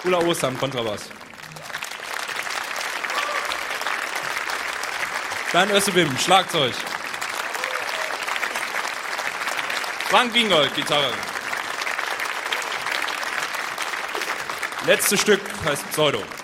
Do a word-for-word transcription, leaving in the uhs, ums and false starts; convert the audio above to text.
Ulla Oster am Kontrabass. Dan Össebim, Schlagzeug. Frank Gingold, Gitarre. Letztes Stück heißt Pseudo.